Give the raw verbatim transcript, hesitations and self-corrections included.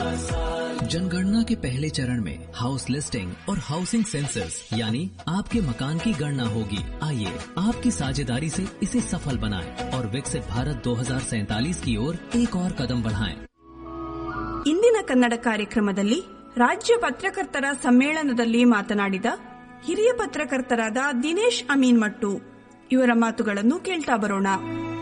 जनगणना के पहले चरण में हाउस लिस्टिंग और हाउसिंग सेंसस यानी आपके मकान की गणना होगी। आइए आपकी साझेदारी से इसे सफल बनाएं और विकसित भारत दो हज़ार सैंतालीस की ओर एक और कदम बढ़ाएं। ಇಂದಿನ ಕನ್ನಡ ಕಾರ್ಯಕ್ರಮದಲ್ಲಿ ರಾಜ್ಯ ಪತ್ರಕರ್ತರ ಸಮ್ಮೇಳನದಲ್ಲಿ ಮಾತನಾಡಿದ ಹಿರಿಯ ಪತ್ರಕರ್ತರಾದ ದಿನೇಶ್ ಅಮೀನ್ ಮಟ್ಟು ಇವರ ಮಾತುಗಳನ್ನು ಕೇಳ್ತಾ ಬರೋಣ.